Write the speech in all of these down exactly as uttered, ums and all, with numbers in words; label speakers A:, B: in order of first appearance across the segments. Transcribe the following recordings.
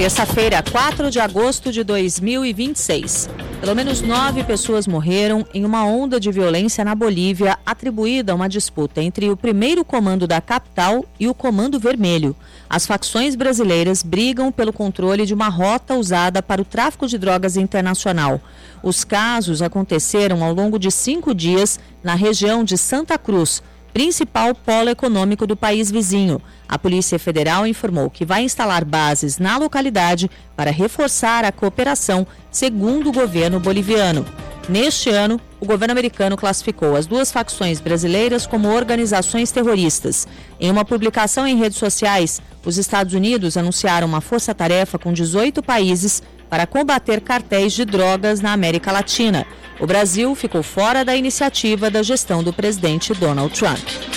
A: Terça-feira, quatro de agosto de dois mil e vinte e seis. Pelo menos nove pessoas morreram em uma onda de violência na Bolívia atribuída a uma disputa entre o primeiro comando da capital e o Comando Vermelho. As facções brasileiras brigam pelo controle de uma rota usada para o tráfico de drogas internacional. Os casos aconteceram ao longo de cinco dias na região de Santa Cruz, principal polo econômico do país vizinho. A Polícia Federal informou que vai instalar bases na localidade para reforçar a cooperação, segundo o governo boliviano. Neste ano, o governo americano classificou as duas facções brasileiras como organizações terroristas. Em uma publicação em redes sociais, os Estados Unidos anunciaram uma força-tarefa com dezoito países para combater cartéis de drogas na América Latina. O Brasil ficou fora da iniciativa da gestão do presidente Donald Trump.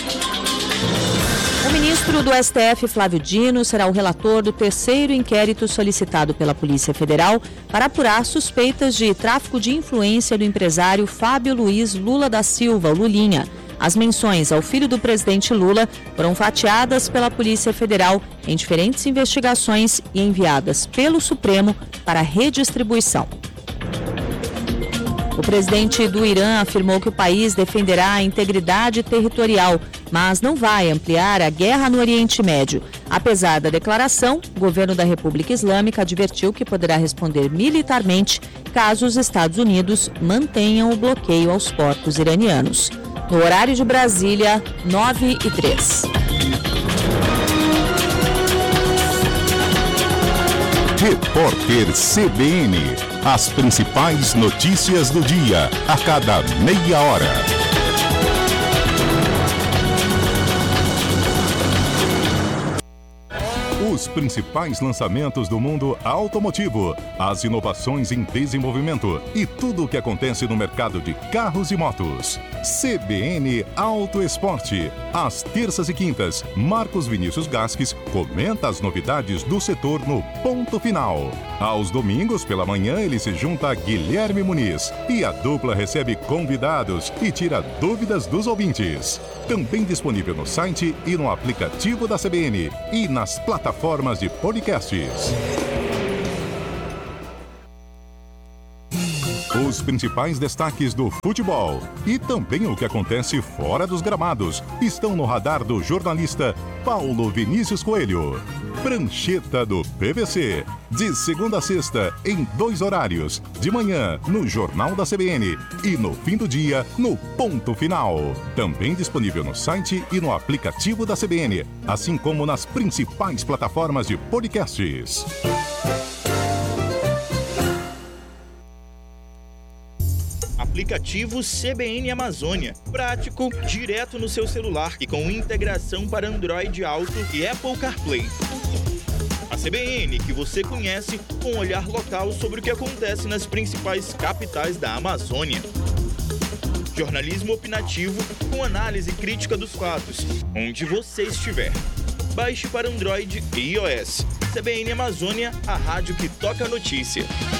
A: O ministro do S T F, Flávio Dino, será o relator do terceiro inquérito solicitado pela Polícia Federal para apurar suspeitas de tráfico de influência do empresário Fábio Luiz Lula da Silva, o Lulinha. As menções ao filho do presidente Lula foram fatiadas pela Polícia Federal em diferentes investigações e enviadas pelo Supremo para redistribuição. O presidente do Irã afirmou que o país defenderá a integridade territorial, mas não vai ampliar a guerra no Oriente Médio. Apesar da declaração, o governo da República Islâmica advertiu que poderá responder militarmente caso os Estados Unidos mantenham o bloqueio aos portos iranianos. No horário de Brasília, nove e três.
B: Repórter C B N. As principais notícias do dia, a cada meia hora. Os principais lançamentos do mundo automotivo, as inovações em desenvolvimento e tudo o que acontece no mercado de carros e motos. C B N Auto Esporte. Às terças e quintas, Marcos Vinícius Gasques comenta as novidades do setor no Ponto Final. Aos domingos, pela manhã, ele se junta a Guilherme Muniz e a dupla recebe convidados e tira dúvidas dos ouvintes. Também disponível no site e no aplicativo da C B N e nas plataformas de podcasts. Os principais destaques do futebol e também o que acontece fora dos gramados estão no radar do jornalista Paulo Vinícius Coelho. Prancheta do P V C, de segunda a sexta, em dois horários, de manhã no Jornal da C B N e no fim do dia no Ponto Final. Também disponível no site e no aplicativo da C B N, assim como nas principais plataformas de podcasts.
C: Aplicativo C B N Amazônia. Prático, direto no seu celular e com integração para Android Auto e Apple CarPlay. A C B N que você conhece com um olhar local sobre o que acontece nas principais capitais da Amazônia. Jornalismo opinativo com análise crítica dos fatos, onde você estiver. Baixe para Android e iOS. C B N Amazônia, a rádio que toca a notícia.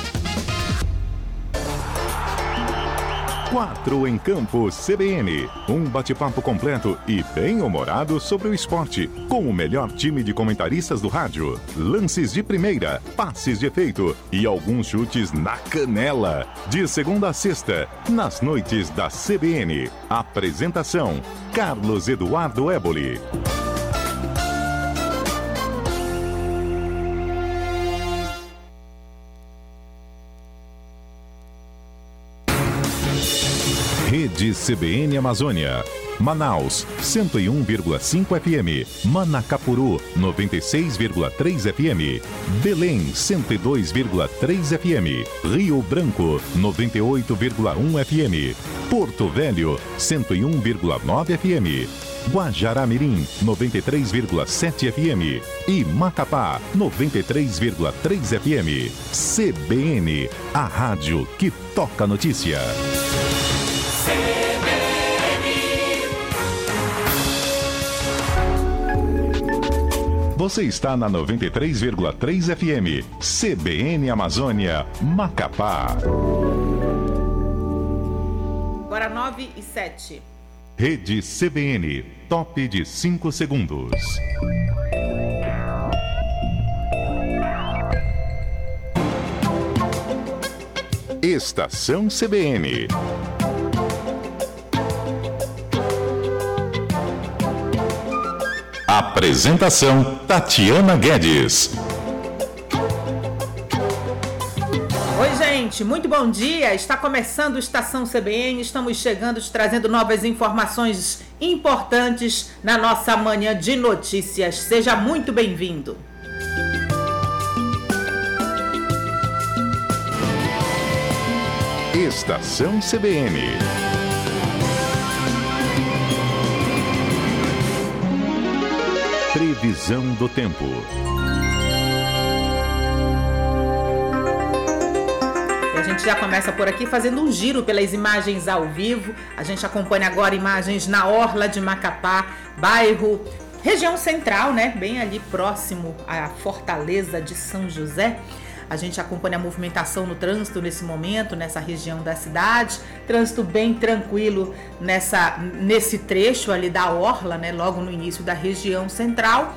B: Quatro em Campo C B N. Um bate-papo completo e bem-humorado sobre o esporte, com o melhor time de comentaristas do rádio. Lances de primeira, passes de efeito e alguns chutes na canela. De segunda a sexta, nas noites da C B N. Apresentação: Carlos Eduardo Éboli. Rede C B N Amazônia. Manaus, cento e um vírgula cinco F M. Manacapuru, noventa e seis vírgula três F M. Belém, cento e dois vírgula três F M. Rio Branco, noventa e oito vírgula um F M. Porto Velho, cento e um vírgula nove F M. Guajará-Mirim, noventa e três vírgula sete F M. E Macapá, noventa e três vírgula três F M. C B N, a rádio que toca a notícia. Você está na noventa e três vírgula três F M, C B N Amazônia, Macapá.
D: Agora nove e sete.
B: Rede C B N, top de cinco segundos. Estação C B N. Apresentação: Tatiana Guedes.
D: Oi, gente, muito bom dia. Está começando Estação C B N. Estamos chegando, trazendo novas informações importantes na nossa manhã de notícias. Seja muito bem-vindo.
B: Estação C B N. Previsão do tempo.
D: A gente já começa por aqui fazendo um giro pelas imagens ao vivo. A gente acompanha agora imagens na orla de Macapá, bairro, região central, né? Bem ali próximo à Fortaleza de São José. A gente acompanha a movimentação no trânsito nesse momento, nessa região da cidade. Trânsito bem tranquilo nessa, nesse trecho ali da orla, né? Logo no início da região central.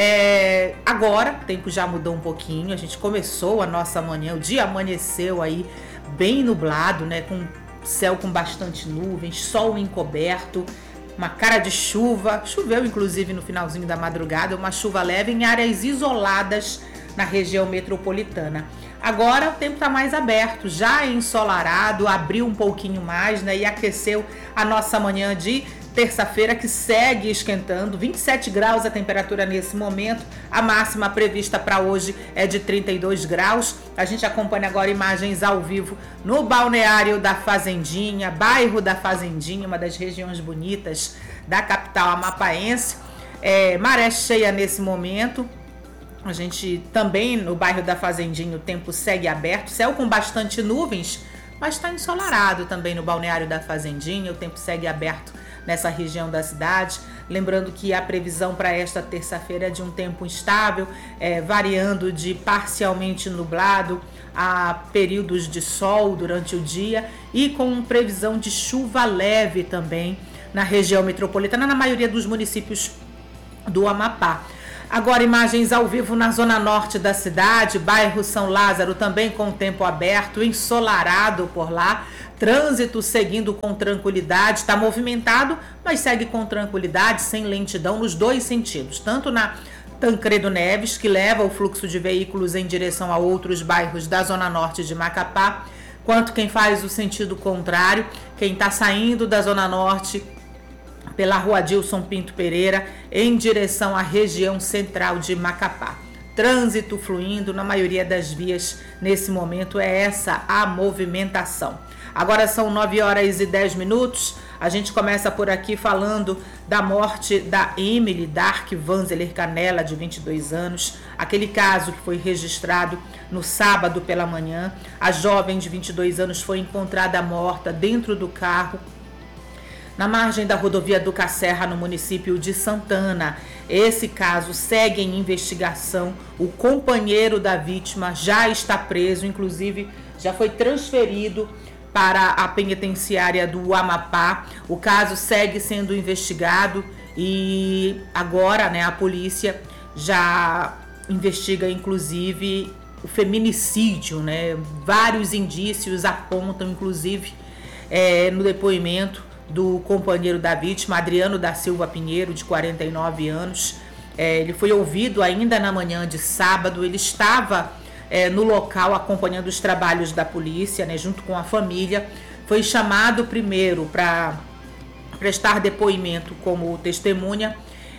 D: É, agora, o tempo já mudou um pouquinho. A gente começou a nossa manhã, o dia amanheceu aí bem nublado, né? Com céu com bastante nuvens, sol encoberto. Uma cara de chuva. Choveu, inclusive, no finalzinho da madrugada. Uma chuva leve em áreas isoladas na região metropolitana. Agora o tempo está mais aberto, já ensolarado, abriu um pouquinho mais, né, e aqueceu a nossa manhã de terça-feira, que segue esquentando. vinte e sete graus a temperatura nesse momento, a máxima prevista para hoje é de trinta e dois graus. A gente acompanha agora imagens ao vivo no balneário da Fazendinha, bairro da Fazendinha, uma das regiões bonitas da capital amapaense. É, maré cheia nesse momento. A gente também no bairro da Fazendinha o tempo segue aberto, céu com bastante nuvens, mas está ensolarado também no balneário da Fazendinha, o tempo segue aberto nessa região da cidade. Lembrando que a previsão para esta terça-feira é de um tempo instável, é, variando de parcialmente nublado a períodos de sol durante o dia e com previsão de chuva leve também na região metropolitana, na maioria dos municípios do Amapá. Agora imagens ao vivo na zona norte da cidade, bairro São Lázaro, também com o tempo aberto, ensolarado por lá, trânsito seguindo com tranquilidade, está movimentado, mas segue com tranquilidade, sem lentidão nos dois sentidos, tanto na Tancredo Neves, que leva o fluxo de veículos em direção a outros bairros da zona norte de Macapá, quanto quem faz o sentido contrário, quem está saindo da zona norte pela rua Dilson Pinto Pereira, em direção à região central de Macapá. Trânsito fluindo na maioria das vias nesse momento, é essa a movimentação. Agora são nove horas e dez minutos, a gente começa por aqui falando da morte da Emily Dark Vanzeler Canela, de vinte e dois anos, aquele caso que foi registrado no sábado pela manhã. A jovem de vinte e dois anos foi encontrada morta dentro do carro na margem da rodovia Duca Serra, no município de Santana. Esse caso segue em investigação. O companheiro da vítima já está preso, inclusive já foi transferido para a penitenciária do Amapá. O caso segue sendo investigado e agora, né, a polícia já investiga, inclusive, o feminicídio, né? Vários indícios apontam, inclusive, é, no depoimento do companheiro da vítima, Adriano da Silva Pinheiro, de quarenta e nove anos. É, ele foi ouvido ainda na manhã de sábado. Ele estava é, no local acompanhando os trabalhos da polícia, né, junto com a família. Foi chamado primeiro para prestar depoimento como testemunha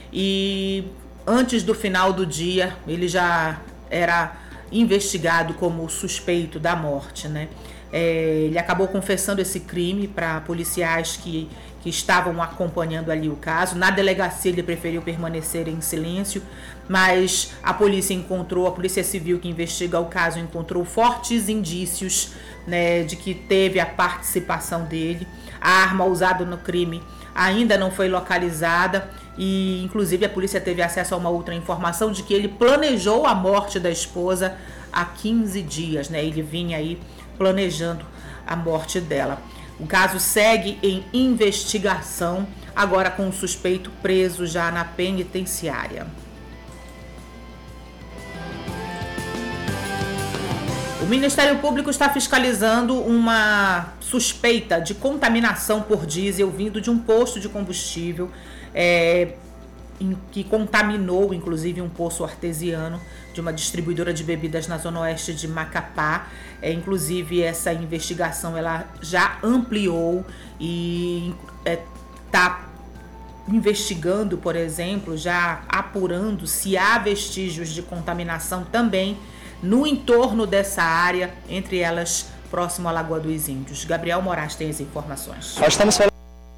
D: e antes do final do dia ele já era investigado como suspeito da morte, né? É, ele acabou confessando esse crime para policiais que, que estavam acompanhando ali o caso. Na delegacia ele preferiu permanecer em silêncio, mas a polícia encontrou, a polícia civil que investiga o caso encontrou fortes indícios, né, de que teve a participação dele. A arma usada no crime ainda não foi localizada e inclusive a polícia teve acesso a uma outra informação de que ele planejou a morte da esposa há quinze dias, né? Ele vinha aí planejando a morte dela. O caso segue em investigação, agora com o suspeito preso já na penitenciária. O Ministério Público está fiscalizando uma suspeita de contaminação por diesel vindo de um posto de combustível é, em, que contaminou, inclusive, um poço artesiano de uma distribuidora de bebidas na zona oeste de Macapá. É, inclusive, essa investigação ela já ampliou e está é, investigando, por exemplo, já apurando se há vestígios de contaminação também no entorno dessa área, entre elas próximo à Lagoa dos Índios. Gabriel Moraes tem as informações.
E: Nós estamos falando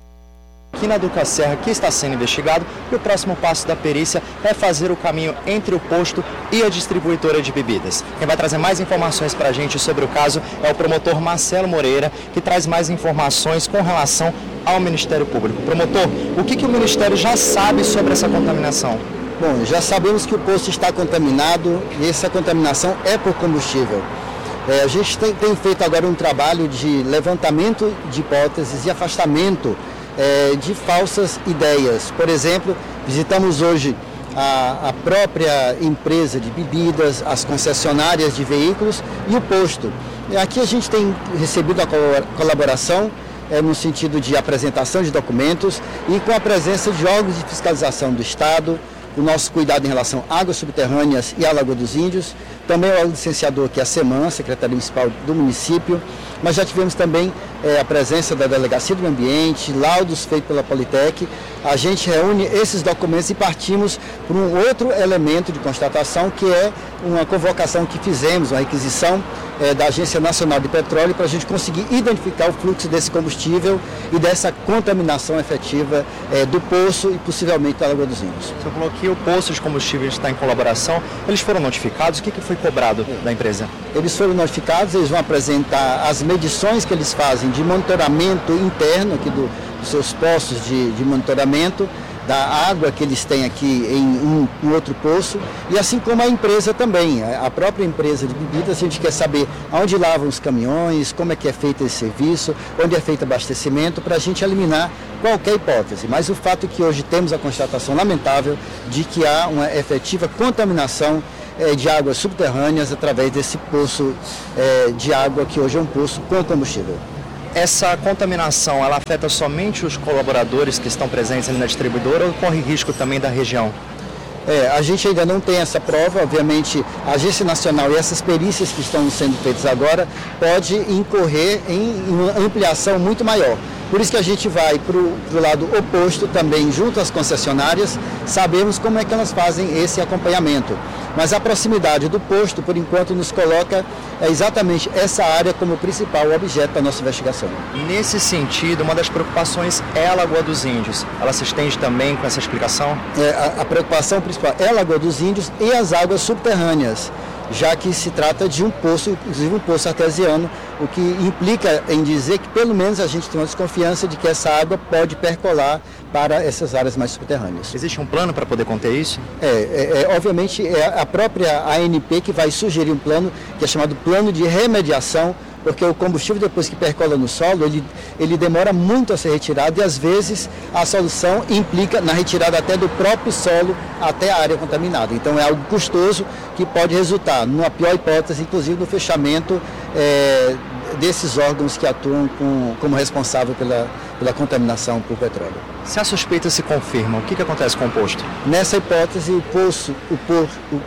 E: aqui na Duca Serra, que está sendo investigado, e o próximo passo da perícia é fazer o caminho entre o posto e a distribuidora de bebidas. Quem vai trazer mais informações para a gente sobre o caso é o promotor Marcelo Moreira, que traz mais informações com relação ao Ministério Público. Promotor, o que, que o Ministério já sabe sobre essa contaminação?
F: Bom, já sabemos que o poço está contaminado e essa contaminação é por combustível. É, a gente tem, tem feito agora um trabalho de levantamento de hipóteses e afastamento é, de falsas ideias. Por exemplo, visitamos hoje a, a própria empresa de bebidas, as concessionárias de veículos e o posto. E aqui a gente tem recebido a colaboração é, no sentido de apresentação de documentos e com a presença de órgãos de fiscalização do Estado, o nosso cuidado em relação a águas subterrâneas e à Lagoa dos Índios, também o licenciador que é a SEMAN, Secretaria Municipal do município, mas já tivemos também é, a presença da Delegacia do Meio Ambiente, laudos feitos pela Politec. A gente reúne esses documentos e partimos para um outro elemento de constatação, que é uma convocação que fizemos, uma requisição é, da Agência Nacional de Petróleo, para a gente conseguir identificar o fluxo desse combustível e dessa contaminação efetiva é, do poço e possivelmente da Lagoa dos Índios.
E: Você falou que o poço de combustível está em colaboração. Eles foram notificados? O que, que foi cobrado da empresa?
F: Eles foram notificados, eles vão apresentar as medições que eles fazem de monitoramento interno aqui do, dos seus postos de, de monitoramento da água que eles têm aqui em um, um outro poço, e assim como a empresa também, a própria empresa de bebidas. A gente quer saber onde lavam os caminhões, como é que é feito esse serviço, onde é feito abastecimento, para a gente eliminar qualquer hipótese. Mas o fato é que hoje temos a constatação lamentável de que há uma efetiva contaminação é, de águas subterrâneas através desse poço é, de água, que hoje é um poço com combustível.
E: Essa contaminação, ela afeta somente os colaboradores que estão presentes ali na distribuidora ou corre risco também da região?
F: É, a gente ainda não tem essa prova. Obviamente, a Agência Nacional e essas perícias que estão sendo feitas agora pode incorrer em uma ampliação muito maior. Por isso que a gente vai para o lado oposto também, junto às concessionárias, sabemos como é que elas fazem esse acompanhamento. Mas a proximidade do posto, por enquanto, nos coloca é, exatamente essa área como principal objeto da nossa investigação.
E: Nesse sentido, uma das preocupações é a Lagoa dos Índios. Ela se estende também com essa explicação?
F: É, a, a preocupação principal é a Lagoa dos Índios e as águas subterrâneas, já que se trata de um poço, inclusive um poço artesiano, o que implica em dizer que pelo menos a gente tem uma desconfiança de que essa água pode percolar para essas áreas mais subterrâneas.
E: Existe um plano para poder conter isso?
F: É, é, é, obviamente é a própria A N P que vai sugerir um plano que é chamado Plano de Remediação, porque o combustível, depois que percola no solo, ele, ele demora muito a ser retirado e às vezes a solução implica na retirada até do próprio solo até a área contaminada. Então é algo custoso que pode resultar, numa pior hipótese, inclusive no fechamento é, desses órgãos que atuam com, como responsável pela, pela contaminação por petróleo.
E: Se a suspeita se confirma, o que, que acontece com o posto?
F: Nessa hipótese, o poço, o poço, o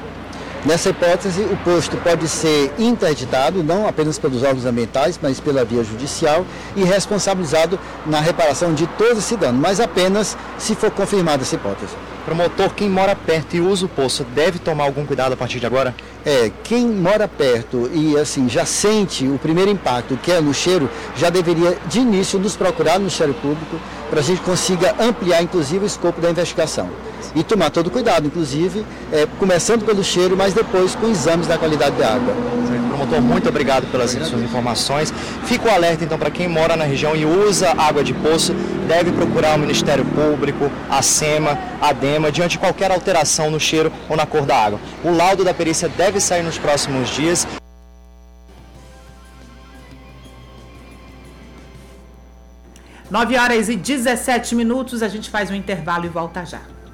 F: Nessa hipótese, o posto pode ser interditado, não apenas pelos órgãos ambientais, mas pela via judicial, e responsabilizado na reparação de todo esse dano, mas apenas se for confirmada essa hipótese.
E: Promotor, quem mora perto e usa o poço deve tomar algum cuidado a partir de agora?
F: É, quem mora perto e assim já sente o primeiro impacto, que é no cheiro, já deveria de início nos procurar no Ministério Público para a gente consiga ampliar inclusive o escopo da investigação. E tomar todo cuidado, inclusive, é, começando pelo cheiro, mas depois com exames da qualidade da água.
E: Promotor, muito obrigado pelas suas informações. Fico alerta, então, para quem mora na região e usa água de poço, deve procurar o Ministério Público, a SEMA, a DEMA, diante de qualquer alteração no cheiro ou na cor da água. O laudo da perícia deve sair nos próximos dias.
D: nove horas e dezessete minutos, a gente faz um intervalo e volta já.